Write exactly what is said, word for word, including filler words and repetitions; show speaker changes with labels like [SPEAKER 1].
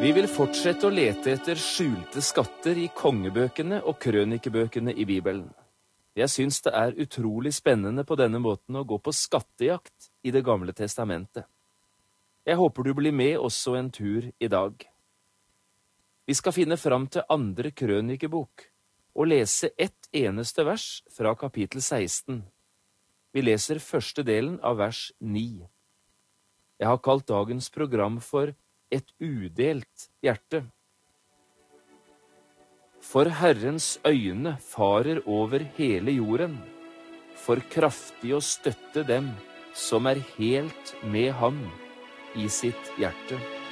[SPEAKER 1] Vi vil fortsette å lete etter skjulte skatter i kongebøkene og krønikebøkene i Bibelen. Jeg syns det er utrolig spennende på denne måten å gå på skattejakt i Det gamle testamentet. Jeg håper du blir med også en tur i dag. Vi skal finne fram til andre krønikebok og lese ett eneste vers fra kapittel seksten. Vi leser første delen av vers ni. Jeg har kalt dagens program for Et udelt hjerte. For Herrens øyne farer over hele jorden, for kraftig å støtte dem som er helt med ham i sitt hjerte.